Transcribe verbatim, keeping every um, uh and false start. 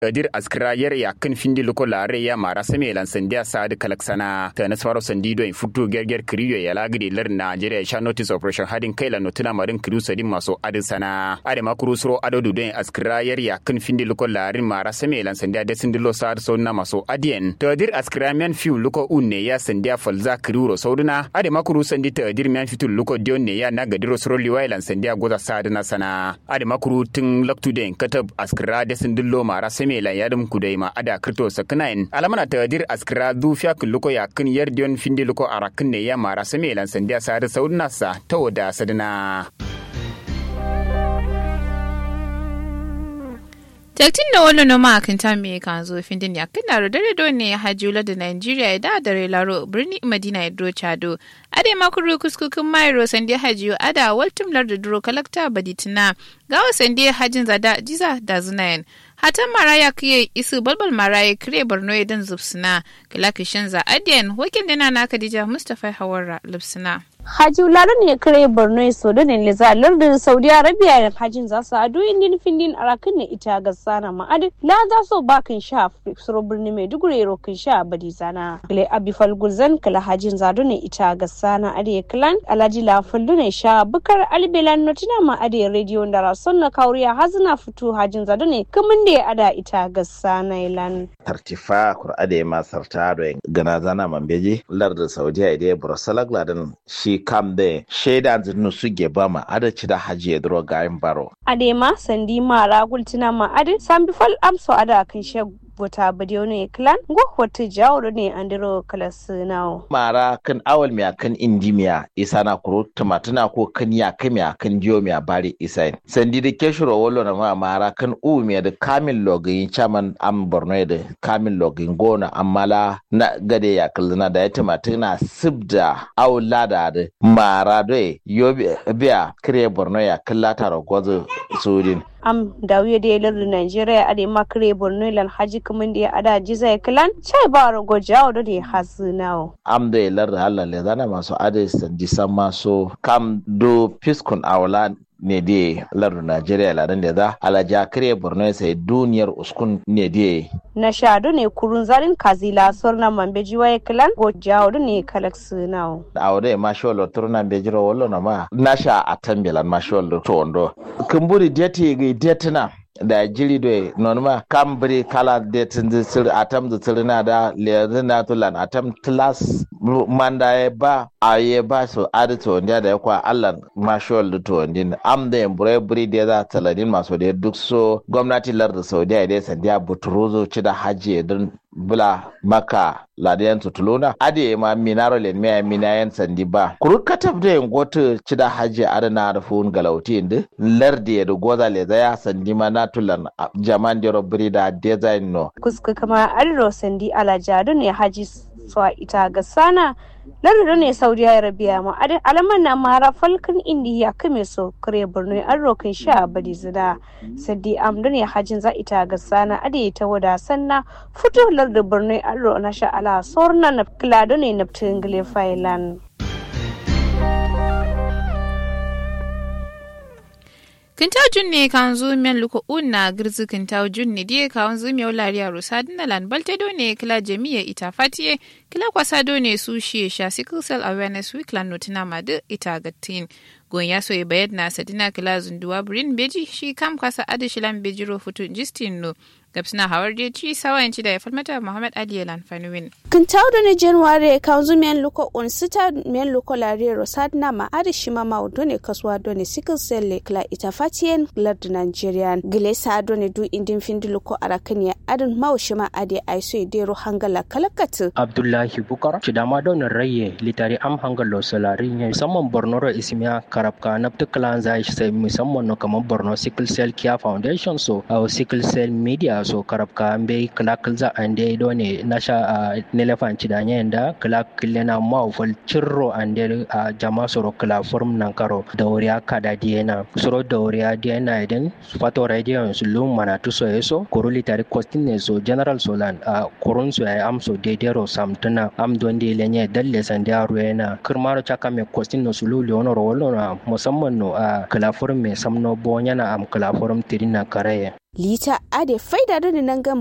dir askra yer ya kan findi luko lare ya mara same lan sandia sad kalaksana ta nasfaro sandido in futu gerger kriyo ya lagidi lar Nigeria sha notice operation hadin kai la notuna marin kriyo sadin maso adin sana ade makuru suro adodu den askra yer ya kan findi luko lare mara same lan sandia de sindilo sad sonna maso adien ta dir askra men fiu luko unne ya sandia falza kriyo sauduna ade makuru sandi ta dir men fitu luko dionne ya na gadiro suro liwai lan sandia goza sad na sana ade makuru tun laktu den katab askra de sindilo mara same la yadum kudai ma ada krito saknain alamana tadir askra du fiya kulluko ya kin yardion findi luko arakin ne ya mara samelan sandiya sare saudna sa tawoda sadana Jaktin da wani noma a kan tami kan zo findin ya kana dare do ne hajjula da Nigeria da dare laro birni Madina Idro Chado ade makuru kuskukin Mairo sande hajiyo ada waltum lar da duro kalakta baditina gawa sande hajin zada jiza da zunayen hatan maraya kiye isu balbal maraya kire Borno idan zubsuna kalakishin za adiyan wakil dana na Khadija Mustafa Hawara lubsuna Haji Ularo ne kare Borno ya sodo ne liza lardin Saudi Arabia da hajin za su ado indin findin arakin ne ita ga sana ma'adi la za su bakin sha suro birni mai dugure rokin sha badi zana gile abi falgulzan kala hajin zado ne ita ga sana ade klan alaji la fallu ne sha bukar albelan notina ma'adi radio da rason na kauriya hazina fito hajin zado ne kamun da ada ita ga sana ilan tartifa qur'ade ma sarta do gana zana mambeji lardin Saudi Arabia Brussels ladan shi kam da shaida zinu su geba ma adaci da haji ya duro gayin baro. Adema sandi mara gultina ma adi sambi fal amso ada kan she gota badiyo ne klan go wata jawo ne andiro kalasinawo. Mara kan awal miya kan indi miya isa na kuro tumatuna ko kan ya kai miya kan jiyo miya bari isa sandi da ke shiro wolo na ma mara kan u miya da kamin login chaman am borno da kamin login gona amala na gade ya kalzina da ya tumatuna sibda awla da da mara doye yo biya kire borno ya kallata ragwazo sudin am dawiye da lardin Nigeria ade makre Borno lan haji kaman da ada jiza klan chai ba rogo jawo da ya hasinawo am da lardin Allah le zana masu ade sandi sama so kam do fiskun awla ne de lardin Nigeria ladan da za alaja kire Borno sai duniyar uskun ne de na shadu ne kurun zarin kazila sorna mambeji waye klan go jawo ne kalaksinawo awde ma sholo turna bejiro wollo na ma nasha atambelan ma sholo to ondo kumburi deti gi detina da jiri do nonma kambri kala detin zir atam zir na da lezina tulan atam class manda ba aye ba so adito nda da kwa Allah ma sholo to ndin am da embure buri da za taladin maso da duk so gwamnati lardin Saudiya da sandiya buturuzo ci da haji don bula maka ladiyan tutuluna ade ma minaro len me minayen sandi ba kuru katab da ngoto cida haji adana da fun galauti inde lardi da goza le zaya sandi ma natulan jaman de robri da design no kuska kama arro sandi alajadu ne haji so ita ga sana lardin ne Saudi Arabia ma alaman na mara falkan indiya kame so kare Borno an rokin sha badi zida sadi amdu ne hajin za ita ga sana ade ta wada sanna fito lardin Borno an ro na sha ala sorna na klado ne na tingle failan Kintaw junne kan zo men luko unna girzi kintaw junne die kan zo mi olariya rusadina lan balte do ne kila jami'a ita fatiye kila kwasa do ne su shi sha sickle cell awareness week lan notina madu ita gatin gon ya so bayad na sadina kila zunduwa brin beji shi kam kwasa adishilan bejiro futu justin no gabsina hawar da ci sawayanci da ya falmata Muhammad Ali Lan Fanuwin. Kintaw da ne January kanzu men luko on sita men luko lare rosadna ma adishima ma ne kaswa do ne sickle cell le kla ita fatien blood Nigerian gilesa do ne du indin findi luko arakani adun mawshima ade aiso dero hangala kalakatu Abdullahi Bukar cidama do ne raye litari am hangalo solari ne musamman Borno ro ismiya karabka napta klan zai sai musamman no kamar Borno Sickle Cell Care Foundation so au Sickle Cell Media so karabka ambe kalakal za ande do ne nasha nelefan cidanya yanda kalakal na mawfal cirro ande a jama soro kala form nan karo dauriya kada diena soro dauriya diena idan fato radio sulu mana to so eso koruli tari kostin so general solan a korun so ya amso dedero samtuna am don de lenye dalle sanda ruena kirmaro chaka me kostin no sulu leono rolona musamman no a kala form me samno bonya na am kala form tirina kare lita ade faida doni nan